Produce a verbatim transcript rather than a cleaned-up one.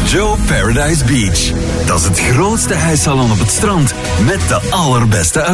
Joe Paradise Beach. Dat is het grootste ijssalon op het strand met de allerbeste